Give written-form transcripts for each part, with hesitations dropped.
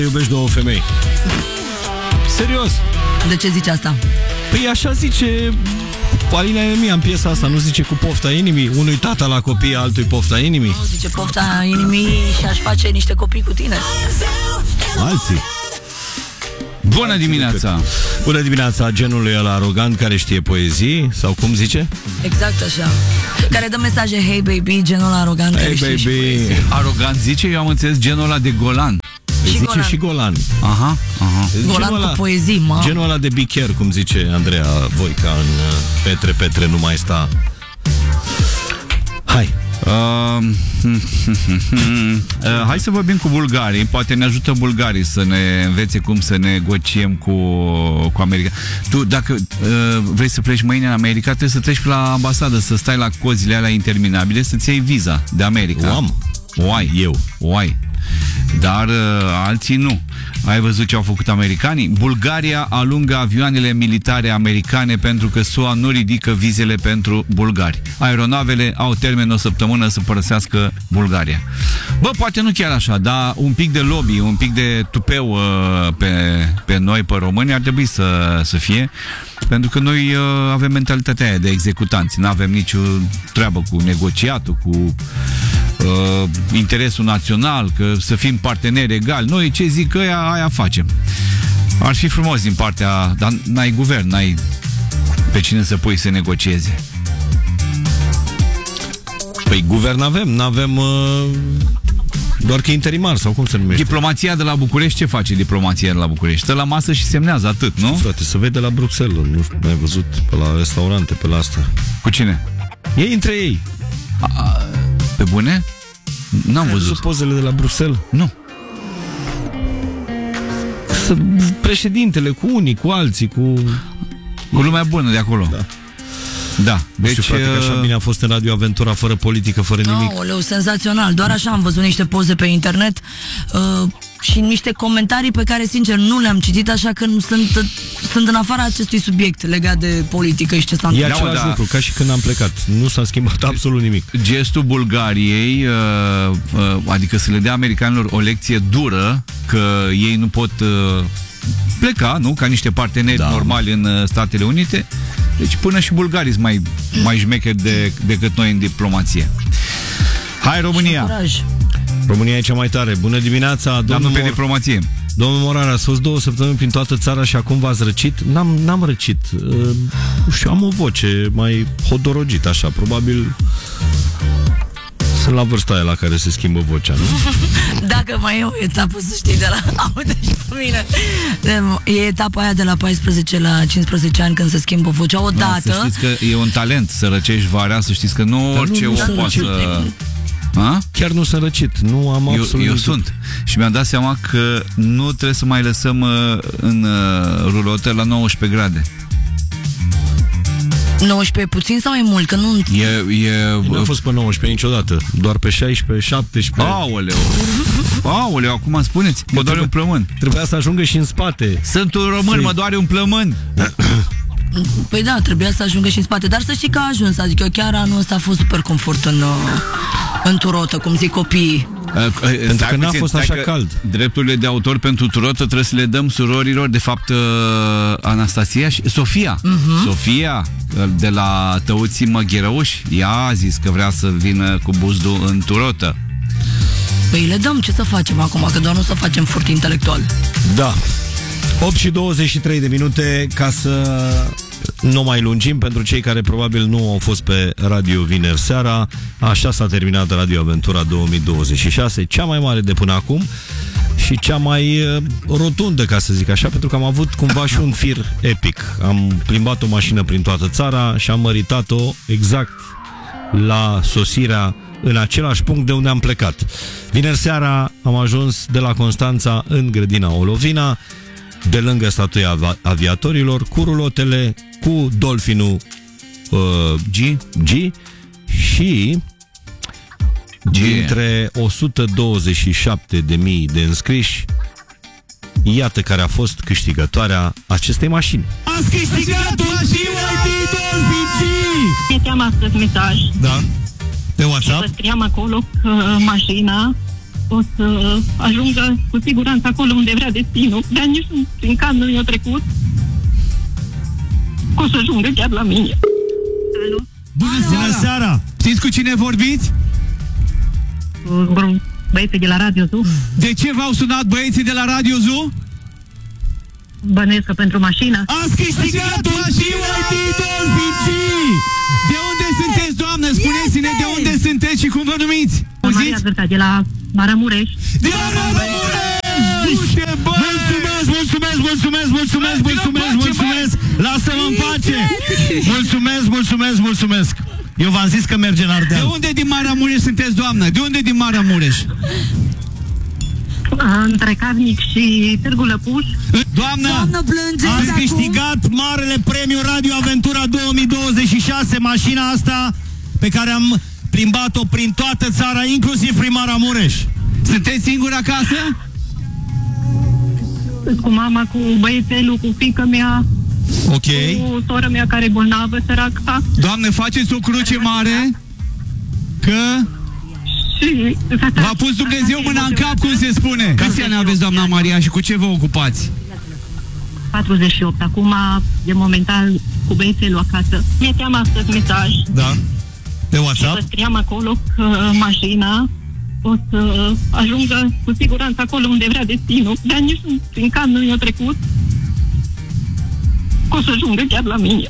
Iubești două femei. Serios. De ce zici asta? Păi așa zice Alina Nemia în piesa asta, nu zice cu pofta inimii. Unui tata la copii, altui pofta inimii. Nu, zice pofta inimii și aș face niște copii cu tine. Alții. Bună dimineața! Bună dimineața, genul ăla arogant care știe poezii, sau cum zice? Exact așa. Care dă mesaje, hey baby, genul arogant care știe și poezii. Arogant zice, eu am înțeles genul ăla de golan. Și zice golan. și golan. Aha. Golan cu poezii, mă. Genul ăla de be care, cum zice Andreea Voica în Petre, nu mai sta. Hai. Hai să vorbim cu bulgarii. Poate ne ajută bulgarii să ne învețe cum să negociem cu America. Tu, dacă vrei să pleci mâine în America, trebuie să treci la ambasadă, să stai la cozile alea interminabile, să-ți iei viza de America. O ai. Dar alții nu. Ai văzut ce au făcut americanii? Bulgaria alungă avioanele militare americane pentru că SUA nu ridică vizele pentru bulgari. Aeronavele au termen o săptămână să părăsească Bulgaria. Bă, poate nu chiar așa, dar un pic de lobby, un pic de tupeu pe noi, pe români, ar trebui să fie, pentru că noi avem mentalitatea aia de executanți. Nu avem nicio treabă cu negociatul, cu interesul național, că să fim parteneri egali. Noi ce zic aia facem. Ar fi frumos din partea, dar n-ai guvern, n-ai pe cine să pui să negocieze. Păi guvern avem, n-avem doar că interimar, sau cum se numește? Diplomația de la București, ce face diplomația de la București? Stă la masă și semnează, atât, nu? Frate, să vede la Bruxelles, nu știu, ai văzut pe la restaurante, pe la asta. Cu cine? Ei între ei. Pe bune? N-am văzut pozele de la Bruxelles? Nu. Președintele cu unii, cu alții, cu lumea bună de acolo. Da. Deci, știu, frate, că așa bine a fost în Radio Aventura, fără politică, fără nimic. Aoleu, senzațional. Doar așa am văzut niște poze pe internet și niște comentarii pe care, sincer, nu le-am citit, așa că sunt în afara acestui subiect legat de politică și ce s-a întâmplat. E același lucru, ca și când am plecat. Nu s-a schimbat absolut nimic. Gestul Bulgariei, adică să le dea americanilor o lecție dură, că ei nu pot pleca, nu? Ca niște parteneri normali în Statele Unite. Deci până și bulgarii sunt mai șmecheri decât noi în diplomație. Hai, România! România e cea mai tare. Bună dimineața, domnul pe diplomație. Domnul Morar, ați fost 2 săptămâni prin toată țara și acum v-ați răcit? N-am răcit. Nu știu, am o voce mai hodorogită, așa. Probabil sunt la vârsta aia la care se schimbă vocea, nu? Dacă mai e o etapă, să știi, de la... Uite și pe mine. E etapa aia de la 14 la 15 ani când se schimbă vocea odată. Să știți că e un talent să răcești varea, să știți că nu orice om poate să... Chiar nu sunt răcit, nu am absolut. Eu sunt. Și mi-am dat seama că nu trebuie să mai lăsăm în rulotă la 19 grade. 19 puțin sau e mult? Că nu... Nu a fost pe 19 niciodată. Doar pe 16, 17. Aoleu, acum spuneți, mă doare un plămân. Trebuia să ajungă și în spate. Sunt un român, mă doare un plămân. Păi da, trebuia să ajungă și în spate. Dar să știi că a ajuns. Adică chiar anul ăsta a fost super confort în turotă, cum zic copiii. Pentru că n-a fost așa cald. Drepturile de autor pentru turotă trebuie să le dăm surorilor, de fapt Anastasia și Sofia. Sofia de la Tăuții Măghirăuși, ea a zis că vrea să vină cu buzdul în turotă. Păi le dăm, ce să facem acum, că doar nu să facem furt intelectual. Da. 8 și 23 de minute, ca să nu mai lungim, pentru cei care probabil nu au fost pe radio vineri seara. Așa s-a terminat Radio Aventura 2026, cea mai mare de până acum și cea mai rotundă, ca să zic așa, pentru că am avut cumva și un fir epic. Am plimbat o mașină prin toată țara și am măritat-o exact la sosirea în același punct de unde am plecat. Vineri seara am ajuns de la Constanța în grădina Olovina, de lângă statuia aviatorilor, cu rulotele, cu dolfinul G și dintre 127.000 de înscriși, iată care a fost câștigătoarea acestei mașini. Ați câștigat un BYD Dolphin G! Mi-am astăzi mesaj. Da. Pe WhatsApp? Și scriam acolo că mașina o să ajungă cu siguranță acolo unde vrea destinul, dar nici în cap nu i-a trecut că o să ajungă chiar la mine. Alo? Bună seara! Știți cu cine vorbiți? Băieții de la Radio Zoo. De ce v-au sunat băieții de la Radio Zoo? Bănuiesc că pentru mașină. Ați câștigat un BYD Dolphin G! De unde sunteți, doamnă? Spuneți-ne de unde sunteți și cum vă numiți? Maria Zârca de la Maramureș. De la Maramureș! Mulțumesc! Lasă-mă în pace! Mulțumesc! Eu v-am zis că merge în Ardeal. De unde din Maramureș sunteți, doamnă? De unde din Maramureș? Între Carnic și Târgu Lăpuș. Doamnă, ați câștigat marele premiu Radio Aventura 2026, mașina asta pe care am plimbat-o prin toată țara, inclusiv prin Maramureș. Sunteți singuri acasă? Cu mama, cu băiețelul, cu fiica mea. Ok. Cu sora mea care e bolnavă, săraca. Doamne, faceți o cruce mare că Și v-a pus Dumnezeu mâna în cap, cum se spune. Câți ani aveți, doamna Maria, și cu ce vă ocupați? 48. Acum e momentan cu băiețelul acasă. Mi-e teamă astăzi mesaj. Da. Pe Și WhatsApp? vă scriam acolo că mașina o să ajungă cu siguranță acolo unde vrea destinul, dar nici în cap nu i-a trecut că o să ajungă chiar la mine.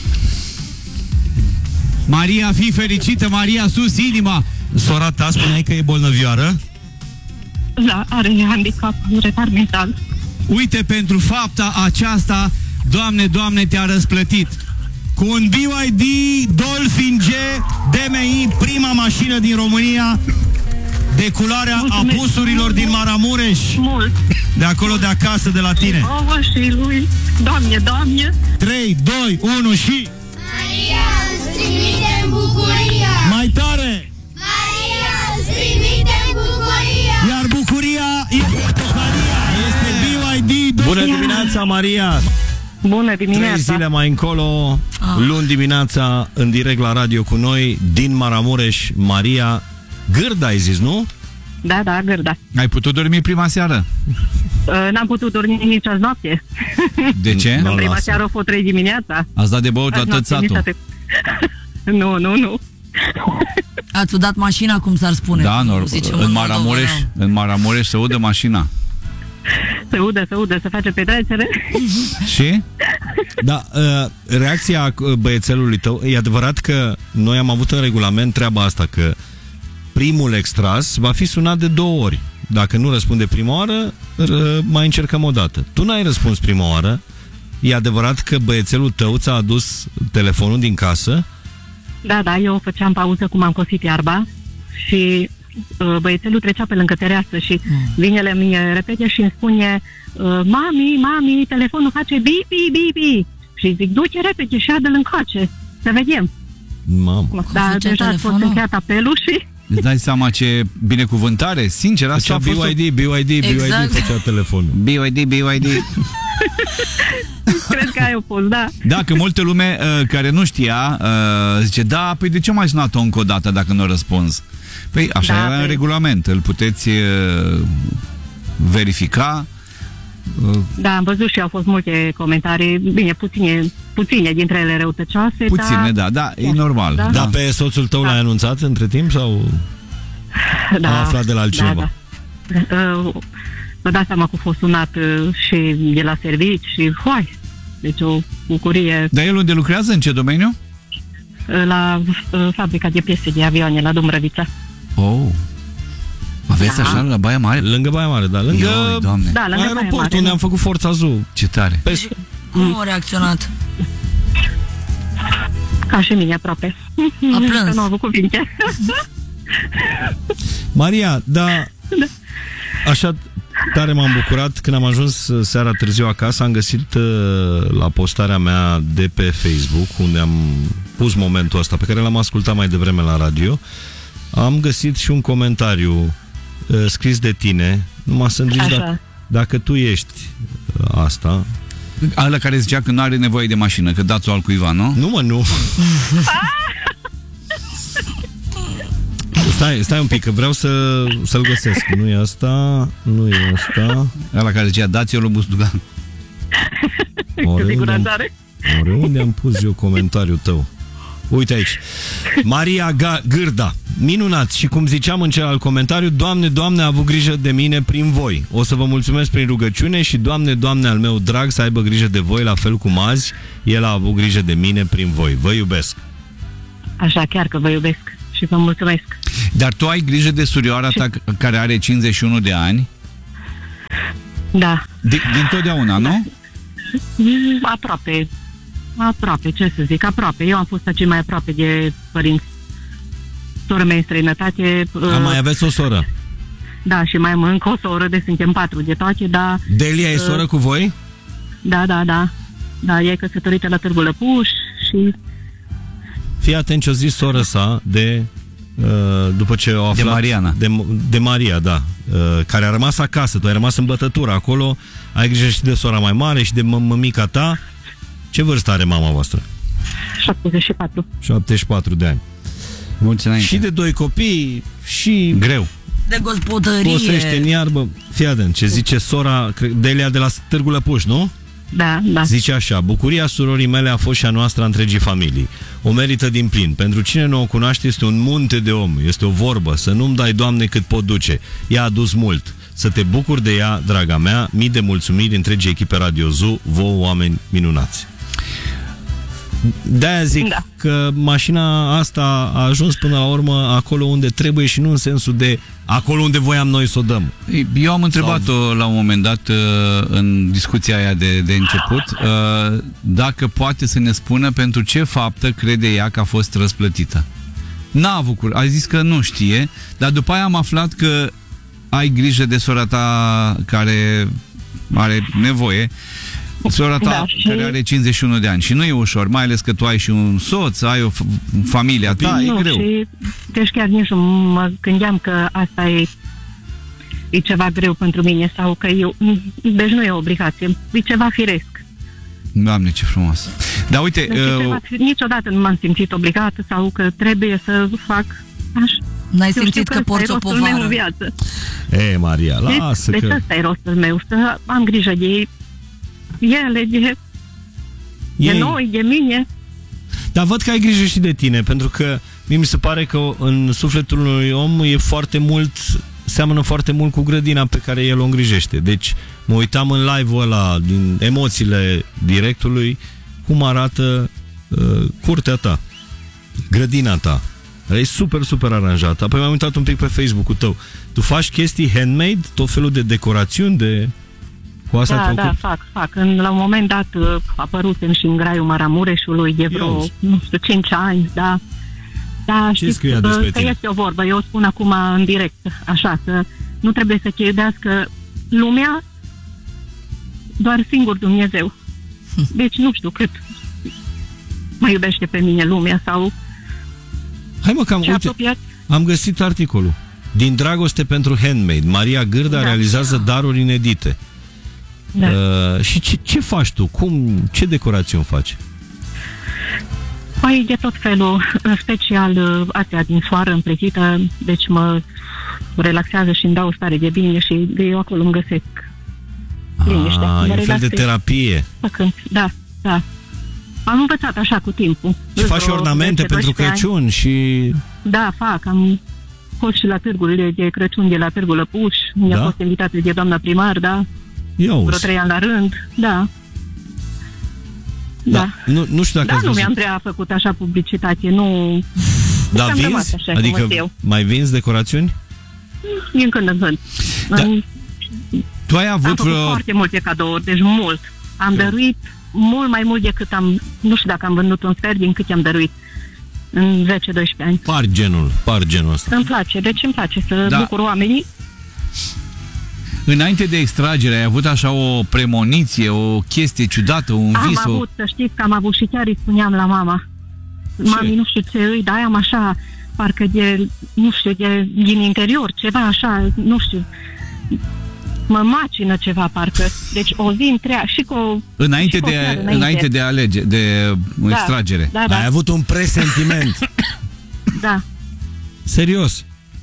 Maria, fii fericită, Maria, sus inima. Sora ta spuneai că e bolnăvioară? Da, are handicap, retard mental. Uite, pentru fapta aceasta, Doamne, te-a răsplătit. Cu un BYD Dolphin G DMI, prima mașină din România de culoarea Mulțumesc. apusurilor din Maramureș. Mult. De acolo, de acasă, de la tine. Ouă și lui. Doamne. 3, 2, 1 și... Maria, îți trimitem bucuria! Mai tare! Maria, îți trimitem bucuria! Iar bucuria este BYD Dolphin. Bună dimineața, Maria! Bună 3 dimineața. zile mai încolo, luni dimineața, în direct la radio cu noi, din Maramureș, Maria Gârda, ai zis, nu? Da, Gârda. Ai putut dormi prima seară? N-am putut dormi nici azi noapte. De ce? În prima lasă. seară a fost 3 dimineața. Ați dat de băut la Azi tot noapte satul? Nu. Ați udat mașina, cum s-ar spune. Da, Zicem în Maramureș se udă mașina. Se udă, se face petrecere. Și? Da, reacția băiețelului tău, e adevărat că noi am avut în regulament treaba asta, că primul extras va fi sunat de 2 ori. Dacă nu răspunde prima oară, mai încercăm o dată. Tu n-ai răspuns prima oară. E adevărat că băiețelul tău ți-a adus telefonul din casă? Da, eu făceam pauză cum am cosit iarba și băiețelul trecea pe lângă tereasă și vine la mine repede și îmi spune Mami, telefonul face bipi. Și zic, du-te repede și adă-l încoace, să vedem. Mamă. Da, deja a fost încheiat apelul și... Îți dai seama ce binecuvântare? Sincer, asta a fost BYD Exact. făcea telefonul. BYD. Cred că ai o fost, da. Da, că multe lume care nu știa zice, da, păi de ce mai sunat-o încă o dată dacă nu a răspuns? Păi așa Da, era în păi. regulament, îl puteți verifica. Da, am văzut și au fost multe comentarii, bine, puține dintre ele răutăcioase, Puține, da, e normal. Da. Dar pe soțul tău l-ai anunțat între timp sau a aflat de la altcineva? Da. Vă dați seama că a fost sunat și de la servici și deci o bucurie. Dar el unde lucrează? În ce domeniu? La fabrica de piese de avioane la Dumbrăvița. Oh. Aveți așa la Baia Mare? Lângă Baia Mare, da, lângă Ioi, Doamne. Da, la Baia aeroport, Mare, unde da. am făcut Forța Zoo. Ce tare. Cum a reacționat? Ca și mine aproape. A plâns. Că nu au avut cuvinte. Maria, da, așa tare m-am bucurat când am ajuns seara târziu acasă, am găsit la postarea mea de pe Facebook, unde am pus momentul ăsta pe care l-am ascultat mai devreme la radio, am găsit și un comentariu scris de tine, numai să-mi zici dacă tu ești asta. Ăla care zicea că nu are nevoie de mașină, că dați-o al cuiva, nu? Nu. Stai un pic, că vreau să-l găsesc. Nu e asta. Ăla care zicea, dați-o lui Buzdugan. Cu siguranțare. Unde am pus eu comentariul tău? Uite aici. Maria Gârda. Minunat. Și cum ziceam în celălalt comentariu, Doamne, Doamne, a avut grijă de mine prin voi. O să vă mulțumesc prin rugăciune și Doamne, Doamne al meu drag, să aibă grijă de voi, la fel cum azi El a avut grijă de mine prin voi. Vă iubesc. Așa, chiar că vă iubesc și vă mulțumesc. Dar tu ai grijă de surioara ta care are 51 de ani? Da. Din totdeauna, nu? Aproape, ce să zic, aproape. Eu am fost cel mai aproape de părinți. Sora mea în străinătate. Mai aveți o soră? Da, și mai am încă o soră, deci suntem 4 de toate, dar... Delia e soră cu voi? Da. Da, ea e căsătorită la Târgu Lăpuș și... Fii atent ce-o zis sora sa după ce o aflat... De Mariana. De Maria, da. Care a rămas acasă, tu ai rămas în bătătură acolo, ai grijă și de sora mai mare și de mămica ta. Ce vârstă are mama voastră? 74. 74 de ani. Mulți înainte. Și de 2 copii și... Greu. De gospodărie. Cosește în iarbă. Fii atent ce zice sora Delia de la Târgu Lăpuș, nu? Da. Zice așa: bucuria surorii mele a fost și a noastră, a întregii familii. O merită din plin. Pentru cine nu o cunoaște, este un munte de om. Este o vorbă. Să nu-mi dai, Doamne, cât pot duce. Ea a adus mult. Să te bucuri de ea, draga mea. Mii de mulțumiri întregii echipe Radio Zoo, vouă, oameni minunați. De-aia zic că mașina asta a ajuns până la urmă acolo unde trebuie și nu în sensul de acolo unde voiam noi să o dăm. Eu am întrebat-o la un moment dat în discuția aia de început dacă poate să ne spună pentru ce faptă crede ea că a fost răsplătită. N-a avut a zis că nu știe, dar după aia am aflat că ai grijă de sora ta care are nevoie. Sora ta care are 51 de ani și nu e ușor, mai ales că tu ai și un soț, ai o familia ta, e greu. Și, deci chiar nici nu mă gândeam că asta e ceva greu pentru mine sau că deci nu e o obligație, e ceva firesc. Doamne, ce frumos. Dar uite... Deci niciodată nu m-am simțit obligată sau că trebuie să fac așa. N-ai simțit că porți o povară? În viață. Maria, lasă deci că... ăsta e rostul meu, să am grijă de ei. Ele, de noi, de mine. Dar văd că ai grijă și de tine, pentru că mi se pare că în sufletul unui om e foarte mult, seamănă foarte mult cu grădina pe care el o îngrijește. Deci mă uitam în live-ul ăla, din emoțiile directului, cum arată curtea ta, grădina ta. E super, super aranjată. Apoi m-am uitat un pic pe Facebook-ul tău. Tu faci chestii handmade, tot felul de decorațiuni, de... Cu asta fac. La un moment dat apărusem și în graiul Maramureșului de vreo, 5 ani, da. Da, știți că este o vorbă, eu o spun acum în direct, așa, că nu trebuie să iubească lumea, doar singur Dumnezeu. Deci nu știu cât mă iubește pe mine lumea sau... Hai mă, uite, am găsit articolul. Din dragoste pentru handmade, Maria Gârda realizează daruri inedite. Da. Și ce faci tu? Ce decorațiuni faci? Păi de tot felul, în special astea din soară împletită, deci mă relaxează și îmi dau stare de bine și eu acolo îmi găsesc liniștea. E un fel de terapie. Da. Am învățat așa cu timpul. Și faci ornamente pentru Crăciun și... Da, fac. Am fost și la târgurile de Crăciun de la Târgu Lăpuș. Mi-a fost invitată de doamna primar, da. Vreo 3 ani la rând, da. Nu știu dacă nu mi-am prea făcut așa publicitate, nu... Da, vinzi? Adică mai vinzi decorațiuni? Din când în când. Tu ai avut am făcut foarte multe cadouri, deci mult. Am dăruit mult mai mult decât nu știu dacă am vândut un sfert din cât am dăruit în 10-12 ani. Par genul ăsta. Îmi place să bucur oamenii. Înainte de extragere, ai avut așa o premoniție, o chestie ciudată, un vis? Am avut, să știți că am avut și chiar îi spuneam la mama. Mami, nu știu ce îi, dar am așa, parcă din interior, ceva așa, nu știu, mă macină ceva, parcă. Deci o zi întreagă și cu... Înainte de extragere. Da. Ai avut un presentiment. Da. Serios?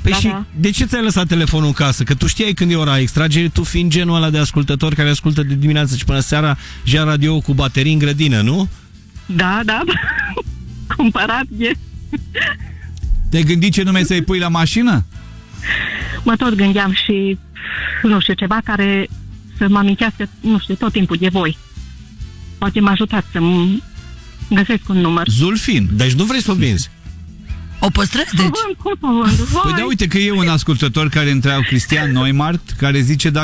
Păi Da, și da. de ce ți-ai lăsat telefonul în casă? Că tu știai când e ora extragere, tu fiind genul ăla de ascultător care ascultă de dimineață și până seara și ia radio cu baterii în grădină, nu? Da. Cumpărat e. Te-ai gândit ce nume să-i pui la mașină? Mă tot gândeam și, nu știu, ceva care să mă amintească, nu știu, tot timpul de voi. Poate mă ajutați să-mi găsesc un număr. Zulfin. Deci nu vrei să o vinzi? O păstrezi, deci? Cuvânt cu cuvânt. Păi da, uite că e un ascultător care întreabă, Cristian Neumarkt, care zice